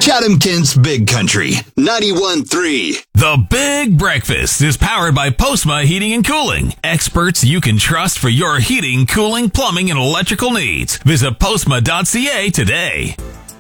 Chatham-Kent's Big Country, 91.3. The Big Breakfast is powered by Postma Heating and Cooling. Experts you can trust for your heating, cooling, plumbing, and electrical needs. Visit postma.ca today.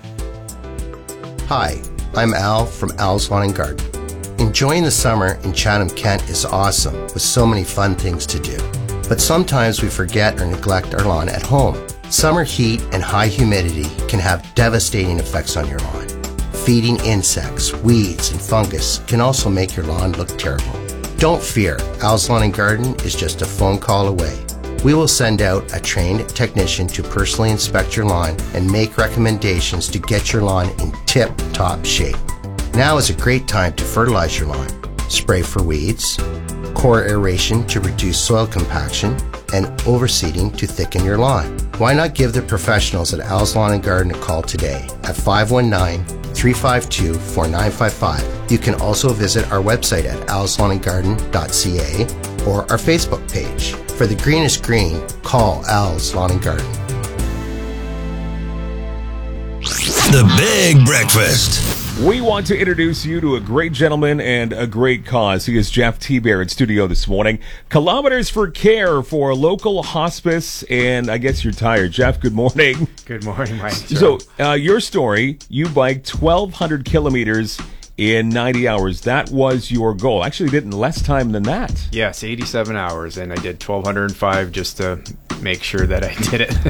Hi, I'm Al from Al's Lawn and Garden. Enjoying the summer in Chatham-Kent is awesome with so many fun things to do. But sometimes we forget or neglect our lawn at home. Summer heat and high humidity can have devastating effects on your lawn. Feeding insects, weeds, and fungus can also make your lawn look terrible. Don't fear, Al's Lawn and Garden is just a phone call away. We will send out a trained technician to personally inspect your lawn and make recommendations to get your lawn in tip-top shape. Now is a great time to fertilize your lawn. Spray for weeds, core aeration to reduce soil compaction, and overseeding to thicken your lawn. Why not give the professionals at Al's Lawn and Garden a call today at 519-352-4955. You can also visit our website at alslawnandgarden.ca or our Facebook page. For the greenest green, call Al's Lawn and Garden. The Big Breakfast. We want to introduce you to a great gentleman and a great cause. He is Jeff T-Bear in studio this morning. Kilometers for Care for local hospice, and I guess you're tired. Jeff, good morning. Good morning, Mike. So, your story, you biked 1,200 kilometers in 90 hours. That was your goal. Actually, did in less time than that. Yes, 87 hours, and I did 1,205 just to make sure that I did it.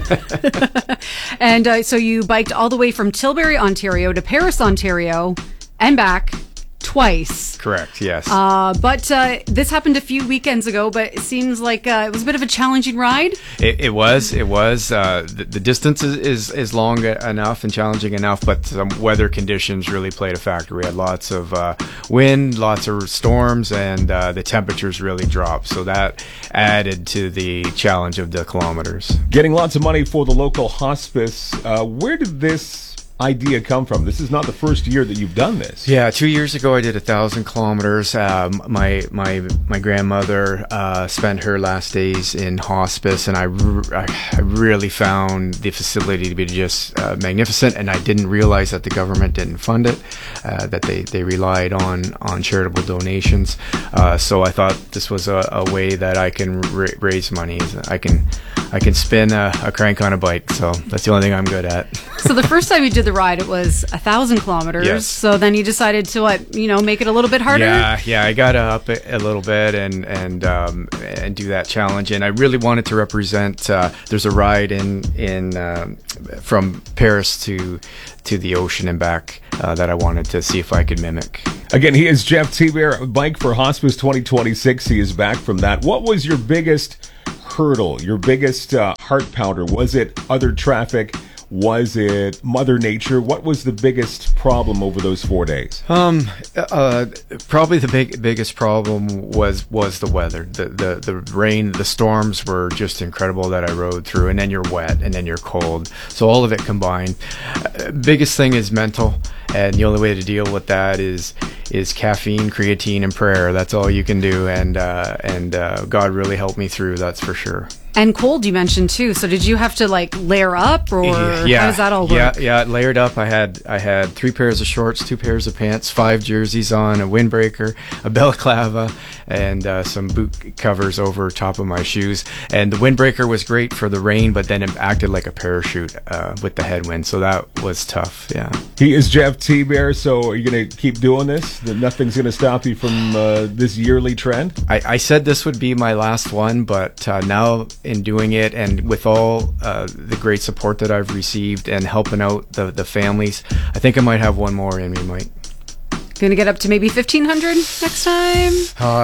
And so you biked all the way from Tilbury, Ontario to Paris, Ontario, and back twice. Correct, yes. But this happened a few weekends ago, but it seems like it was a bit of a challenging ride. It was. The distance is long enough and challenging enough, but some weather conditions really played a factor. We had lots of wind, lots of storms, and the temperatures really dropped. So that added to the challenge of the kilometers. Getting lots of money for the local hospice. Where did this idea come from? This is not the first year that you've done this. Yeah, 2 years ago I did 1,000 kilometers. My grandmother spent her last days in hospice, and I really found the facility to be just magnificent. And I didn't realize that the government didn't fund it, that they relied on charitable donations. So I thought this was a way that I can raise money. I can spin a crank on a bike, so that's the only thing I'm good at. So the first time you did the ride, it was 1,000 kilometers. Yes. So then you decided to make it a little bit harder. Yeah, I got up a little bit and do that challenge, and I really wanted to represent. There's a ride in from Paris to the ocean and back that I wanted to see if I could mimic. Again, he is Jeff T-Bear, Bike for Hospice 2026. He is back from that. What was your biggest hurdle, your biggest heart pounder? Was it other traffic? Was it Mother Nature? What was the biggest problem over those 4 days? Probably the biggest problem was the weather. The rain, the storms were just incredible that I rode through, and then you're wet, and then you're cold. So all of it combined. Biggest thing is mental, and the only way to deal with that is caffeine, creatine, and prayer. That's all you can do, and God really helped me through. That's for sure. And cold, you mentioned too. So did you have to layer up, or how does that all work? Yeah, layered up. I had 3 pairs of shorts, 2 pairs of pants, 5 jerseys on, a windbreaker, a balaclava, and some boot covers over top of my shoes. And the windbreaker was great for the rain, but then it acted like a parachute with the headwind. So that was tough. Yeah. He is Jeff T-Bear. So are you going to keep doing this? That nothing's going to stop you from this yearly trend? I said this would be my last one, but now in doing it, and with all the great support that I've received and helping out the families, I think I might have one more in me, Mike. Going to get up to maybe 1,500 next time?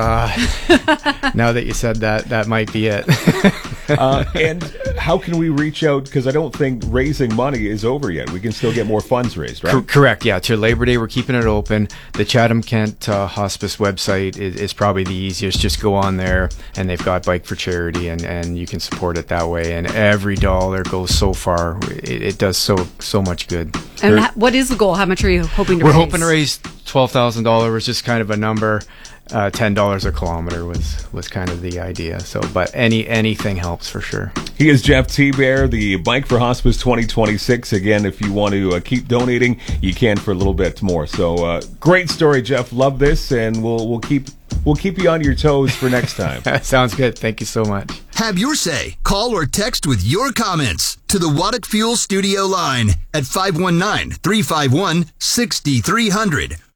Now that you said that might be it. And how can we reach out? Because I don't think raising money is over yet. We can still get more funds raised, right? Correct, yeah. To Labor Day, we're keeping it open. The Chatham-Kent Hospice website is probably the easiest. Just go on there, and they've got Bike for Charity, and you can support it that way. And every dollar goes so far. It does so much good. And what is the goal? How much are you hoping to raise? We're hoping to raise $12,000 was just kind of a number. $10 a kilometer was kind of the idea. So, but anything helps for sure. He is Jeff T-Bear, the Bike for Hospice 2026. Again, if you want to keep donating, you can for a little bit more. So, great story, Jeff. Love this, and we'll keep you on your toes for next time. Sounds good. Thank you so much. Have your say. Call or text with your comments to the Waddock Fuel Studio line at 519-351-6300